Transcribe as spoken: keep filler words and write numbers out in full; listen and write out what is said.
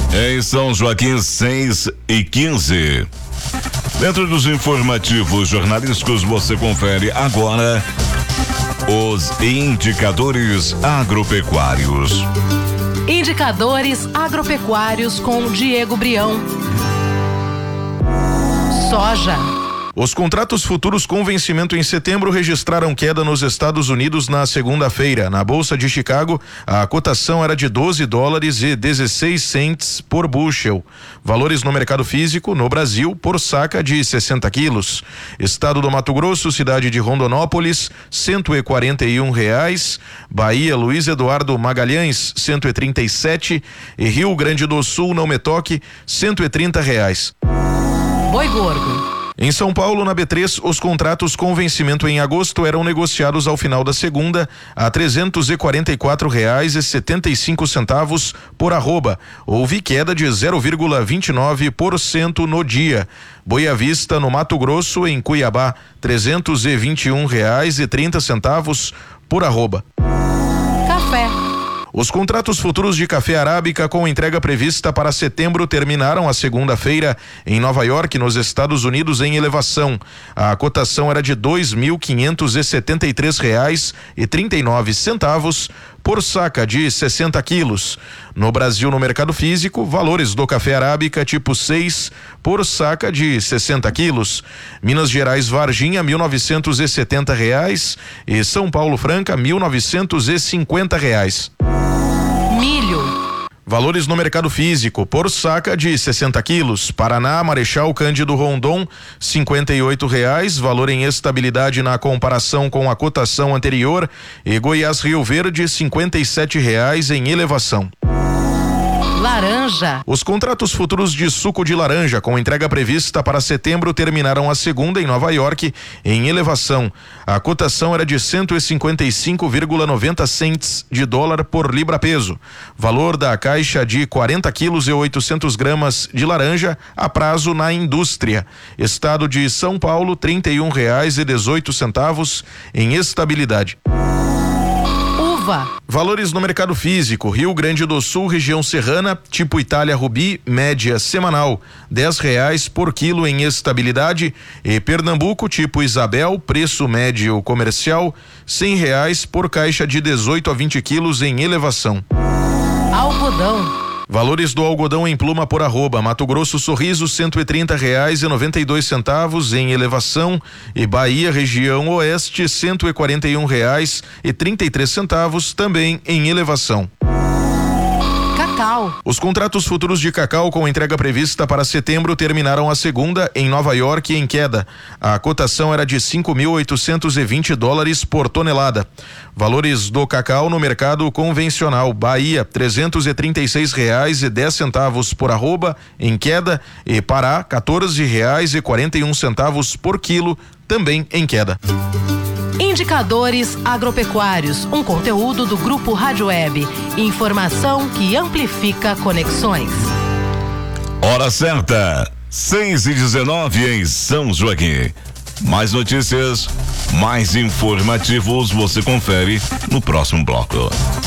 Em São Joaquim, seis e quinze. Dentro dos informativos jornalísticos, você confere agora os indicadores agropecuários. Indicadores agropecuários com Diego Brião. Soja. Os contratos futuros com vencimento em setembro registraram queda nos Estados Unidos na segunda-feira. Na Bolsa de Chicago, a cotação era de doze dólares e dezesseis centes por bushel. Valores no mercado físico, no Brasil, por saca de sessenta quilos. Estado do Mato Grosso, cidade de Rondonópolis, cento e quarenta e um reais. Bahia, Luiz Eduardo Magalhães, cento e trinta e sete. E Rio Grande do Sul, Não Me Toque, cento e trinta reais. Boi gordo. Em São Paulo, na B três, os contratos com vencimento em agosto eram negociados ao final da segunda a trezentos e quarenta e quatro reais e setenta e cinco centavos por arroba. Houve queda de zero vírgula vinte e nove por cento no dia. Boa Vista, no Mato Grosso, em Cuiabá, trezentos e vinte e um reais e trinta centavos por arroba. Café. Os contratos futuros de café arábica com entrega prevista para setembro terminaram a segunda-feira em Nova York, nos Estados Unidos, em elevação. A cotação era de dois mil quinhentos e setenta e três reais e trinta e nove centavos por saca de sessenta quilos. No Brasil, no mercado físico, valores do café arábica tipo seis por saca de sessenta quilos. Minas Gerais Varginha, mil novecentos e setenta reais e São Paulo Franca, mil novecentos e cinquenta reais. Milho. Valores no mercado físico, por saca de sessenta quilos. Paraná, Marechal Cândido Rondon, cinquenta e oito reais, valor em estabilidade na comparação com a cotação anterior. E Goiás Rio Verde, cinquenta e sete reais em elevação. Laranja. Os contratos futuros de suco de laranja com entrega prevista para setembro terminaram a segunda em Nova York em elevação. A cotação era de cento e cinquenta e cinco vírgula noventa centes de dólar por libra peso. Valor da caixa de quarenta quilos e oitocentos gramas de laranja a prazo na indústria. Estado de São Paulo, trinta e um reais e dezoito centavos em estabilidade. Valores no mercado físico, Rio Grande do Sul, região serrana, tipo Itália Rubi, média semanal, dez reais por quilo em estabilidade. E Pernambuco, tipo Isabel, preço médio comercial, cem reais por caixa de dezoito a vinte quilos em elevação. Algodão. Valores do algodão em pluma por arroba, Mato Grosso Sorriso, cento e trinta reais e noventa e dois centavos em elevação. E Bahia, região oeste, cento e quarenta e um reais e trinta e três centavos também em elevação. Cacau. Os contratos futuros de cacau com entrega prevista para setembro terminaram a segunda em Nova York em queda. A cotação era de cinco mil oitocentos e vinte dólares por tonelada. Valores do cacau no mercado convencional, Bahia, trezentos e trinta e seis reais e dez centavos por arroba em queda. E Pará, quatorze reais e quarenta e um centavos por quilo, também em queda. Indicadores agropecuários, um conteúdo do Grupo Rádio Web. Informação que amplifica conexões. Hora certa, seis e dezenove em São Joaquim. Mais notícias, mais informativos você confere no próximo bloco.